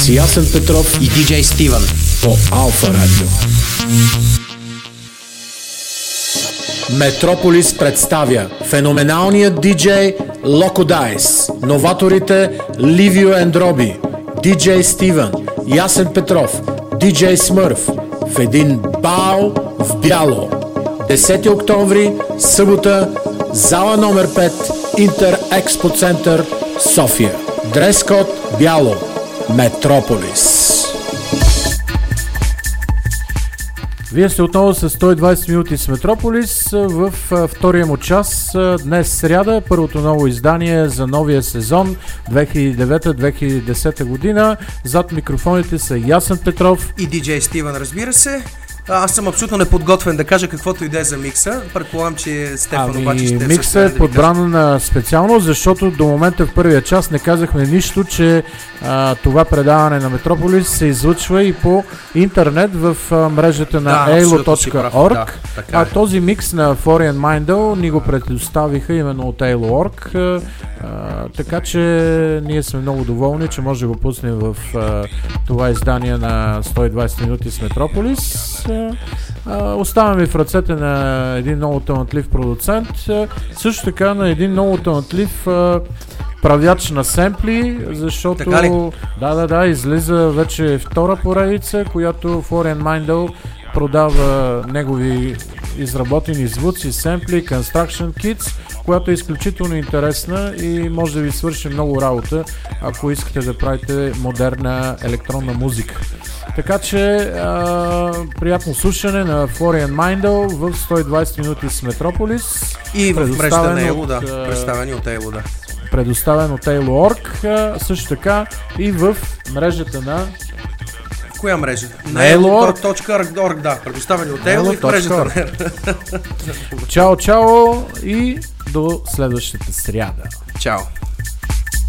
с Ясен Петров и диджей Стивън по Алфа Радио. Метрополис представя феноменалният диджей Локо Дайс, новаторите Ливио Ендроби, диджей Стивън, Ясен Петров, диджей Смърф в един бал в бяло. 10 октомври, събота, зала номер 5, Интер Експо Център, София. Дрес-код бяло. Метрополис. Вие сте отново с 120 минути с Метрополис в втория му час. Днес сряда, първото ново издание за новия сезон 2009-2010 година. Зад микрофоните са Ясен Петров и диджей Стивън, разбира се. Аз съм абсолютно неподготвен да кажа каквото иде за микса. Предполагам, че Стефан обаче ще... Микса е подбран специално, защото до момента в първия час не казахме нищо, че това предаване на Метрополис се излъчва и по интернет в мрежата на elo.org. А този микс на Florian Mindel ни го предоставиха именно от elo.org. Така че ние сме много доволни, че може да го пуснем в това издание на 120 минути с Метрополис. Оставаме в ръцете на един много талантлив продуцент, също така на един много талантлив правяч на семпли, защото излиза вече втора поредица, която Florian Mindel продава негови изработени звуци, семпли, Construction Kits, която е изключително интересна и може да ви свърши много работа, ако искате да правите модерна електронна музика. Така че приятно слушане на Florian Mindel в 120 минути с Метрополис. И в мрежата на Elo, представени от Elo, предоставен от Elo.org, също така и в мрежата на... Коя мрежа? На Elo.org, предоставени от Elo и в мрежата на Чао и до следващата сряда. Чао.